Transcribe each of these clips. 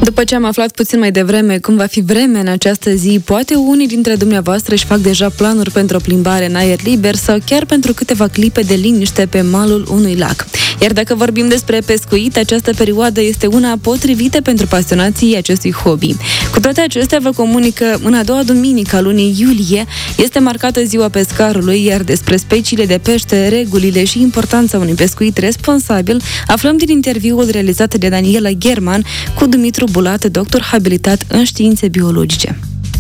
După ce am aflat puțin mai devreme cum va fi vremea în această zi, poate unii dintre dumneavoastră își fac deja planuri pentru o plimbare în aer liber sau chiar pentru câteva clipe de liniște pe malul unui lac. Iar dacă vorbim despre pescuit, această perioadă este una potrivită pentru pasionații acestui hobby. Cu toate acestea, vă comunică în a doua duminică a lunii iulie este marcată ziua pescarului, iar despre speciile de pește, regulile și importanța unui pescuit responsabil aflăm din interviul realizat de Daniela German cu Dumitru Bulat, doctor habilitat în științe biologice.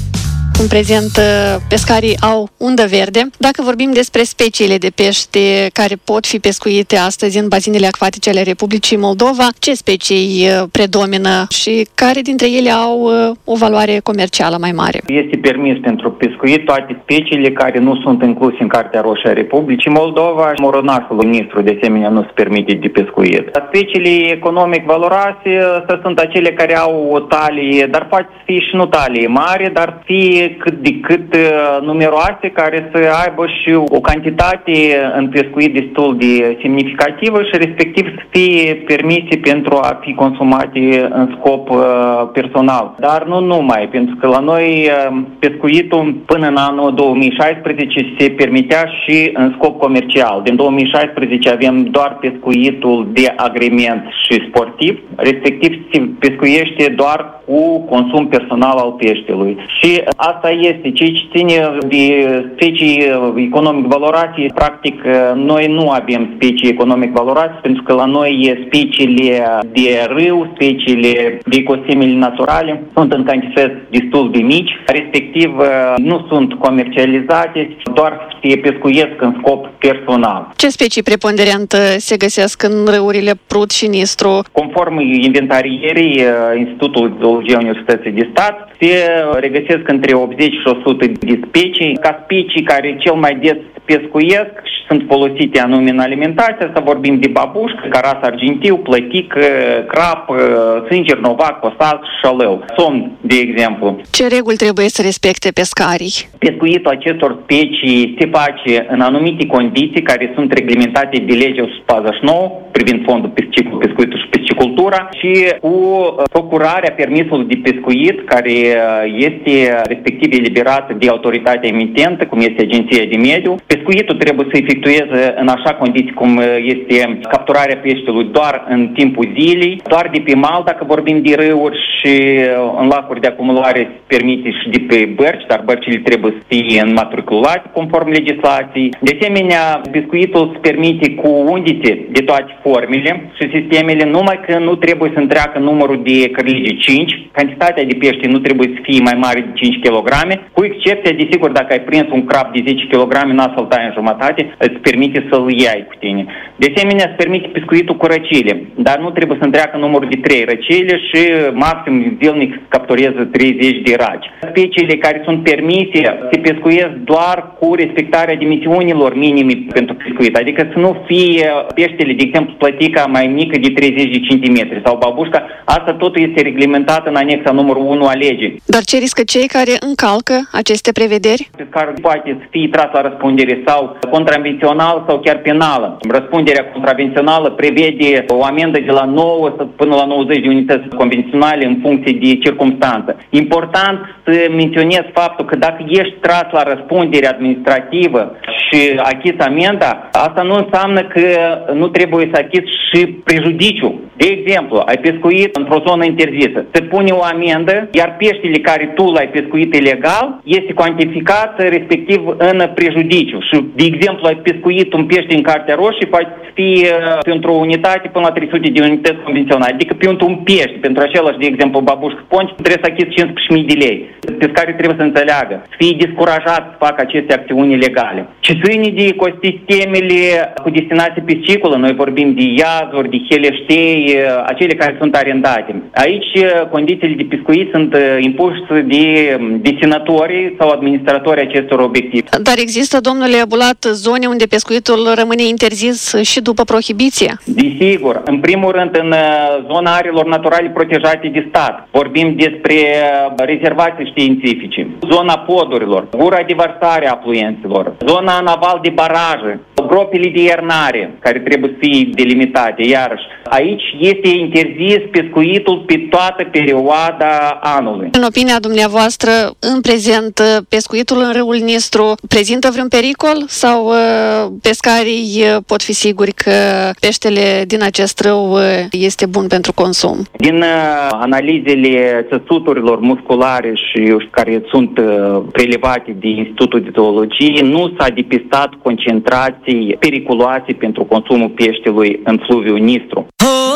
În prezent, pescarii au undă verde. Dacă vorbim despre speciile de pește care pot fi pescuite astăzi în bazinele acvatice ale Republicii Moldova, ce specii predomină și care dintre ele au o valoare comercială mai mare? Este permis pentru pescuit toate speciile care nu sunt incluse în Cartea Roșie a Republicii Moldova. Moronașul ministru, de asemenea, nu se permite de pescuit. Speciile economic valoroase sunt acele care au o talie, dar poate fi și nu talie mare, dar fie cât de cât numeroase, care să aibă și o cantitate în pescuit destul de semnificativă și respectiv să fie permise pentru a fi consumate în scop personal. Dar nu numai, pentru că la noi pescuitul până în anul 2016 se permitea și în scop comercial. Din 2016 avem doar pescuitul de agrement și sportiv, respectiv se pescuiește doar cu consum personal al peștelui. Și asta este ceea ce ține de specii economic valorate. Practic, noi nu avem specii economic valorate, pentru că la noi speciile de râu, speciile de ecosistemele naturale sunt în cantități destul de mici, respectiv nu sunt comercializate, doar se pescuiesc în scop personal. Ce specii preponderent se găsesc în râurile Prut și Nistru? Conform inventarierii Institutului de Zoologie a Universității de Stat, se regăsesc între 80 și 100 de specii. Ca specii care cel mai des pescuiesc și sunt folosite anume în alimentație, să vorbim de babușcă, caras argintiu, plătic, crap, sânger, novac, cosas și șalău. Somn, de exemplu. Ce reguli trebuie să respecte pescarii? Pescuitul acestor specii se face în anumite condiții care sunt reglementate de legea 149 privind fondul piscicol, pescuitul și piscicultura și cu procurarea permisului de pescuit care este respectiv eliberată de autoritatea emitentă, cum este Agenția de Mediu. Pescuitul trebuie să efectueze în așa condiții cum este capturarea peștelui doar în timpul zilei, doar de pe mal, dacă vorbim de râuri, și în lacuri de acumulare se permite și de pe bărci, dar bărcile trebuie să fie înmatriculate conform legislației. De asemenea, pescuitul se permite cu undițe de toate formele și sistemele, numai că nu trebuie să întreacă numărul de cărlige 5, cantitatea de pește nu trebuie să fie mai mare de 5 kg, cu excepția, desigur, dacă ai prins un crab de 10 kg, n-a să-l tai în jumătate, îți permite să-l iai cu tine. De asemenea, îți permite pescuitul cu răcile, dar nu trebuie să întreacă numărul de 3 răcile și maxim zilnic capturează 30 de raci. Speciile care sunt permise se pescuiesc doar cu respectarea dimensiunilor minime pentru pescuit, adică să nu fie peștele, de exemplu, plătica mai mică de 30 de centimetri sau babușca, asta totul este reglementat în anexa numărul 1 a legii. Dar ce riscă cei care încalcă aceste prevederi? Pescarul poate să fie tras la răspundere sau contravențional sau chiar penală. Răspunderea contravențională prevede o amendă de la 9 până la 90 de unități convenționale în funcție de circumstanță. Important să menționez faptul că dacă ești tras la răspundere administrativă și achizi amenda, asta nu înseamnă că nu trebuie să achizi și prejudiciu. De exemplu, ai pescuit într-o zonă interzisă, se pune o amendă, iar peștele care tu l-ai pescuit ilegal este cuantificat respectiv în prejudiciu. Și, de exemplu, ai pescuit un pește în Cartea Roșie, poate fi pentru o unitate până la 300 de unități convenționale. Adică pentru un pește, pentru același, de exemplu, babușcă ponci, trebuie să achizi 15.000 de lei. Pescarii trebuie să înțeleagă, să fie descurajați să facă aceste acțiuni ilegale. Ce ține de ecosistemele cu destinație piscicolă, noi vorbim de iazuri, de heleștei, acele care sunt arendate. Aici condițiile de pescuit sunt impuse de deținătorii sau administratorii acestor obiective. Dar există, domnule Bulat, zone unde pescuitul rămâne interzis și după prohibiție? Desigur. În primul rând, în zona arelor naturale protejate de stat. Vorbim despre rezervații științifice, zona podurilor, gura de vărsare a afluenților, zona naval de baraje. Gropile de iernare, care trebuie să fie delimitate, iarăși. Aici este interzis pescuitul pe toată perioada anului. În opinia dumneavoastră, în prezent, pescuitul în râul Nistru prezintă vreun pericol sau pescarii pot fi siguri că peștele din acest râu este bun pentru consum? Din analizele țăsuturilor musculare și care sunt prelevate de Institutul de Zoologie, nu s-a depistat concentrații periculoase pentru consumul peștelui în fluviul Nistru.